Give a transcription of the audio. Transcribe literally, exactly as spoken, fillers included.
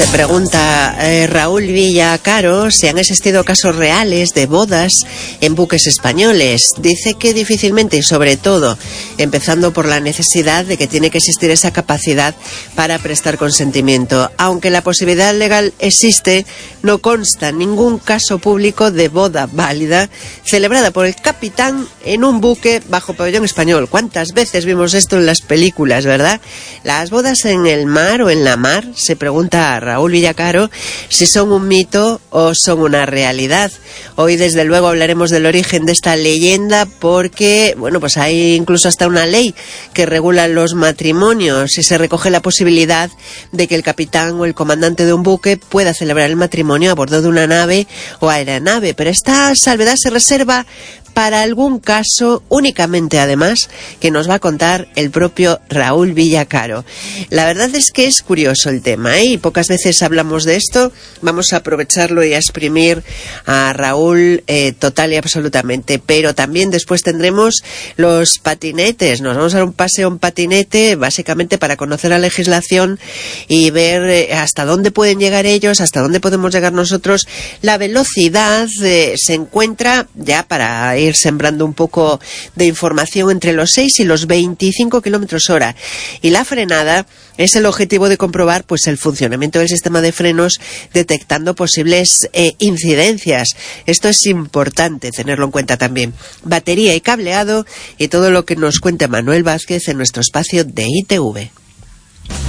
Pregunta eh, Raúl Villacaro si han existido casos reales de bodas en buques españoles. Dice que difícilmente, y sobre todo empezando por la necesidad de que tiene que existir esa capacidad para prestar consentimiento. Aunque la posibilidad legal existe, no consta ningún caso público de boda válida celebrada por el capitán en un buque bajo pabellón español. ¿Cuántas veces vimos esto en las películas, verdad? Las bodas en el mar o en la mar, se pregunta a Raúl Villacaro, si son un mito o son una realidad. Hoy desde luego hablaremos del origen de esta leyenda porque, bueno, pues hay incluso hasta una ley que regula los matrimonios y se recoge la posibilidad de que el capitán o el comandante de un buque pueda celebrar el matrimonio a bordo de una nave o aeronave, pero esta salvedad se reserva para algún caso únicamente, además, que nos va a contar el propio Raúl Villacaro. La verdad es que es curioso el tema, ¿eh? Y pocas veces hablamos de esto. Vamos a aprovecharlo y a exprimir a Raúl eh, total y absolutamente. Pero también después tendremos los patinetes. Nos vamos a dar un paseo en patinete, básicamente para conocer la legislación y ver eh, hasta dónde pueden llegar ellos, hasta dónde podemos llegar nosotros. La velocidad eh, se encuentra, ya para ir sembrando un poco de información, entre los seis y los veinticinco kilómetros hora. Y la frenada es el objetivo de comprobar pues el funcionamiento del sistema de frenos, detectando posibles eh, incidencias. Esto es importante tenerlo en cuenta también. Batería y cableado y todo lo que nos cuenta Manuel Vázquez en nuestro espacio de I T V.